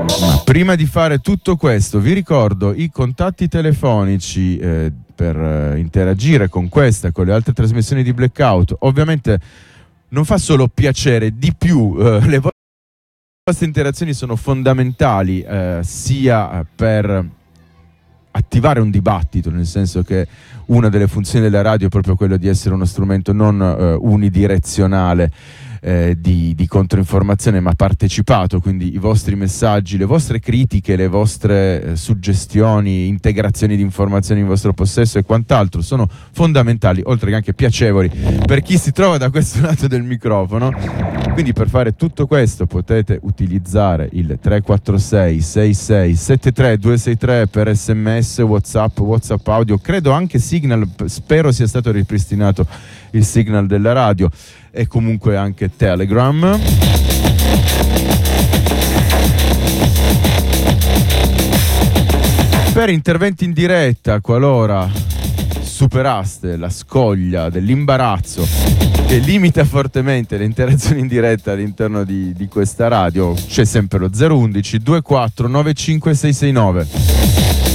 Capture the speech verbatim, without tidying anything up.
Ma prima di fare tutto questo vi ricordo i contatti telefonici eh, per eh, interagire con questa e con le altre trasmissioni di Blackout. Ovviamente non fa solo piacere, di più eh, le vostre interazioni sono fondamentali eh, sia per attivare un dibattito, nel senso che una delle funzioni della radio è proprio quella di essere uno strumento non eh, unidirezionale eh, di, di controinformazione, ma partecipato, quindi i vostri messaggi, le vostre critiche, le vostre eh, suggestioni, integrazioni di informazioni in vostro possesso e quant'altro sono fondamentali, oltre che anche piacevoli per chi si trova da questo lato del microfono. Quindi per fare tutto questo potete utilizzare il tre quattro sei sei sei sette tre due sei tre per sms, whatsapp, whatsapp audio, credo anche Signal, spero sia stato ripristinato il Signal della radio, e comunque anche Telegram. Per interventi in diretta, qualora superaste la soglia dell'imbarazzo che limita fortemente le interazioni in diretta all'interno di, di questa radio, c'è sempre lo zero uno uno due quattro nove cinque sei sei nove.